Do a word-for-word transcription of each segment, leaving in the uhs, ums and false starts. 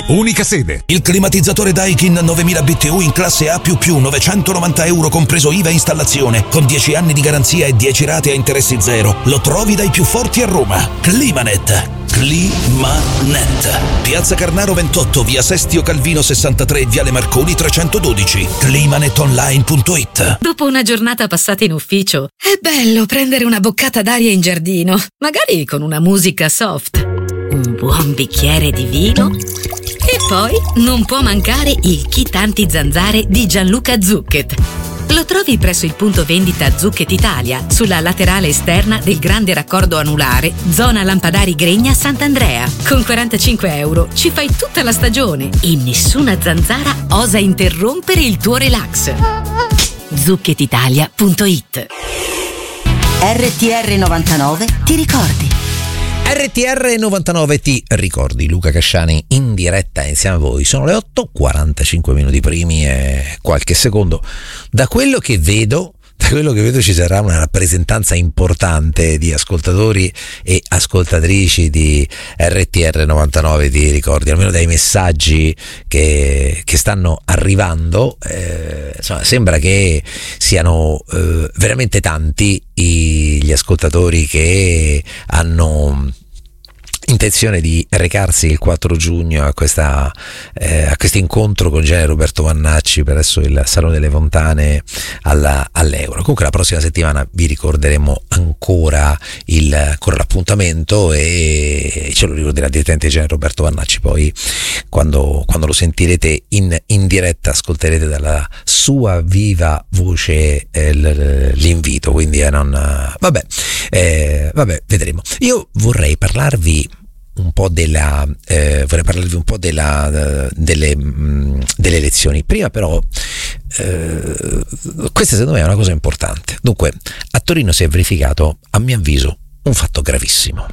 unica sede. Il climatizzatore Daikin novemila B T U in classe A++, novecentonovanta euro compreso I V A e installazione, con dieci anni di garanzia e dieci rate a interessi zero. Lo trovi dai più forti a Roma. Climanet. Climanet. Piazza Carnaro ventotto, via Sestio Calvino sessantatré, viale Marconi trecentododici. climanetonline punto it. Dopo una giornata passata in ufficio, è bello prendere una boccata d'aria in giardino, magari con una musica soft, un buon bicchiere di vino e poi non può mancare il kit anti-zanzare di Gianluca Zucchet. Lo trovi presso il punto vendita Zucchet Italia, sulla laterale esterna del grande raccordo anulare, zona Lampadari Gregna Sant'Andrea. Con quarantacinque euro ci fai tutta la stagione e nessuna zanzara osa interrompere il tuo relax. zucchet italia punto it. R T R novantanove ti ricordi? R T R novantanove ti ricordi, Luca Casciani in diretta insieme a voi. Sono le otto, quarantacinque minuti primi e qualche secondo. Da quello che vedo, da quello che vedo ci sarà una rappresentanza importante di ascoltatori e ascoltatrici di R T R novantanove ti ricordi, almeno dai messaggi che, che stanno arrivando. Eh, insomma, sembra che siano eh, veramente tanti i, gli ascoltatori che hanno intenzione di recarsi il quattro giugno a questa eh, a questo incontro con Generale Roberto Vannacci presso il Salone delle Fontane alla, all'Euro. Comunque la prossima settimana vi ricorderemo ancora il ancora l'appuntamento e ce lo ricorderà direttamente Generale Roberto Vannacci. Poi quando, quando lo sentirete in, in diretta ascolterete dalla sua viva voce eh, l'invito, quindi eh, non vabbè eh, vabbè vedremo. Io vorrei parlarvi un po' della eh, vorrei parlarvi un po' della delle mh, delle elezioni. Prima però eh, questa secondo me è una cosa importante. Dunque, a Torino si è verificato, a mio avviso, un fatto gravissimo.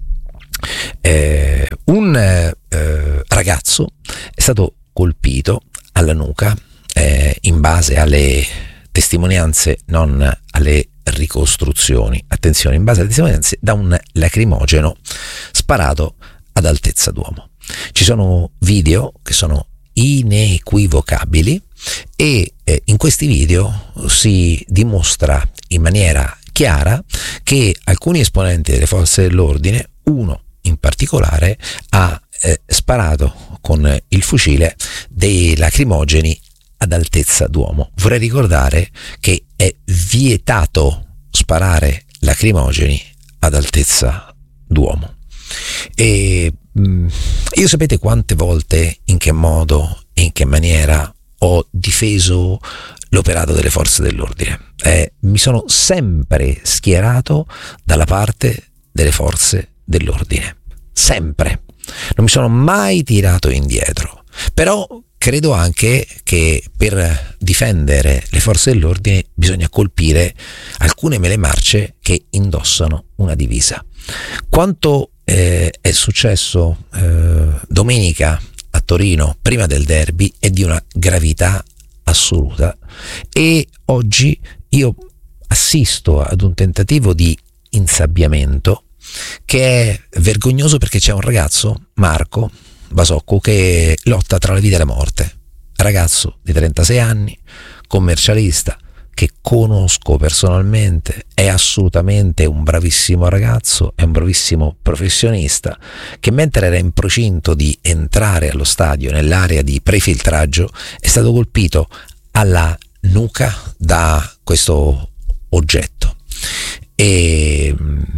Eh, un eh, ragazzo è stato colpito alla nuca eh, in base alle testimonianze, non alle ricostruzioni, attenzione, in base alle testimonianze, da un lacrimogeno sparato ad altezza d'uomo. Ci sono video che sono inequivocabili e eh, in questi video si dimostra in maniera chiara che alcuni esponenti delle forze dell'ordine, uno in particolare, ha eh, sparato con il fucile dei lacrimogeni ad altezza d'uomo. Vorrei ricordare che è vietato sparare lacrimogeni ad altezza d'uomo. E mh, io sapete quante volte, in che modo e in che maniera ho difeso l'operato delle forze dell'ordine. Eh, mi sono sempre schierato dalla parte delle forze dell'ordine, sempre. Non mi sono mai tirato indietro. Però credo anche che per difendere le forze dell'ordine bisogna colpire alcune mele marce che indossano una divisa. Quanto eh, è successo eh, domenica a Torino prima del derby è di una gravità assoluta e oggi io assisto ad un tentativo di insabbiamento che è vergognoso, perché c'è un ragazzo, Marco Basocco, che lotta tra la vita e la morte, ragazzo di trentasei anni, commercialista, che conosco personalmente, è assolutamente un bravissimo ragazzo, è un bravissimo professionista, che mentre era in procinto di entrare allo stadio nell'area di prefiltraggio è stato colpito alla nuca da questo oggetto. E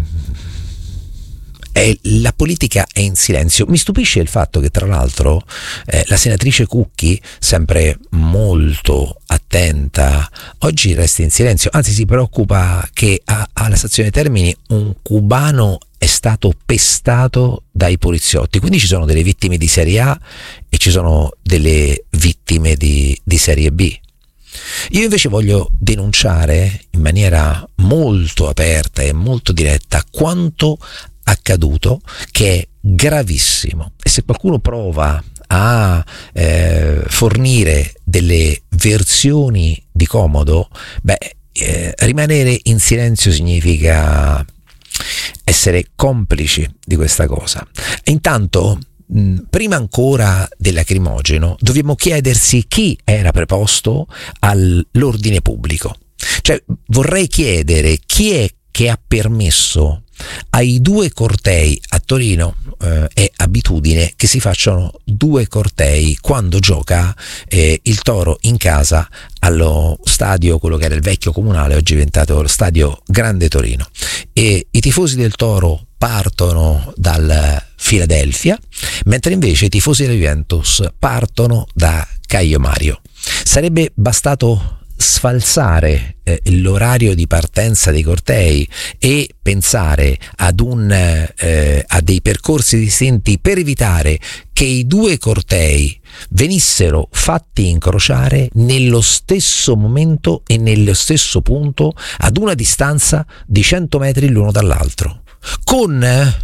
E la politica è in silenzio. Mi stupisce il fatto che, tra l'altro, eh, la senatrice Cucchi, sempre molto attenta, oggi resta in silenzio, anzi si preoccupa che a, alla stazione Termini un cubano è stato pestato dai poliziotti, quindi ci sono delle vittime di serie A e ci sono delle vittime di, di serie B. Io invece voglio denunciare in maniera molto aperta e molto diretta quanto accaduto, che è gravissimo, e se qualcuno prova a eh, fornire delle versioni di comodo, beh, eh, rimanere in silenzio significa essere complici di questa cosa. E intanto mh, prima ancora del lacrimogeno dobbiamo chiedersi chi era preposto all'ordine pubblico. Cioè, vorrei chiedere chi è che ha permesso ai due cortei a Torino. Eh, è abitudine che si facciano due cortei quando gioca eh, il Toro in casa allo stadio, quello che era il vecchio comunale, oggi è diventato lo stadio Grande Torino, e i tifosi del Toro partono dal Philadelphia, mentre invece i tifosi della Juventus partono da Caio Mario. Sarebbe bastato sfalsare eh, l'orario di partenza dei cortei e pensare ad un eh, a dei percorsi distinti per evitare che i due cortei venissero fatti incrociare nello stesso momento e nello stesso punto ad una distanza di cento metri l'uno dall'altro, con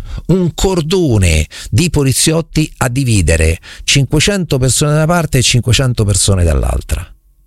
un cordone di poliziotti a dividere cinquecento persone da una parte e cinquecento persone dall'altra.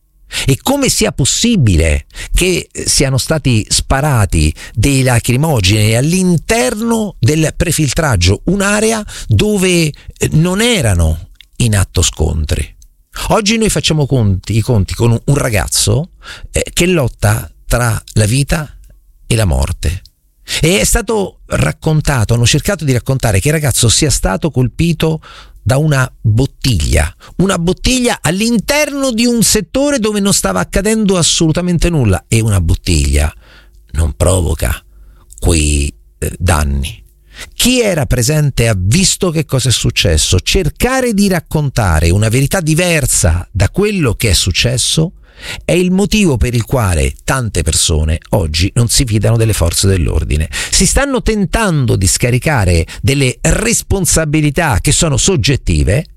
E come sia possibile che siano stati sparati dei lacrimogeni all'interno del prefiltraggio, un'area dove non erano in atto scontri. Oggi noi facciamo conti, i conti con un ragazzo eh, che lotta tra la vita e la morte. E è stato raccontato, hanno cercato di raccontare che il ragazzo sia stato colpito da una bottiglia, una bottiglia all'interno di un settore dove non stava accadendo assolutamente nulla, e una bottiglia non provoca quei eh, danni. Chi era presente ha visto che cosa è successo. Cercare di raccontare una verità diversa da quello che è successo è il motivo per il quale tante persone oggi non si fidano delle forze dell'ordine. Si stanno tentando di scaricare delle responsabilità che sono soggettive,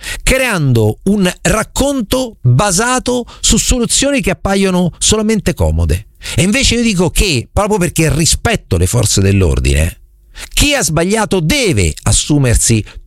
creando un racconto basato su soluzioni che appaiono solamente comode. E invece io dico che, proprio perché rispetto le forze dell'ordine, chi ha sbagliato deve assumersi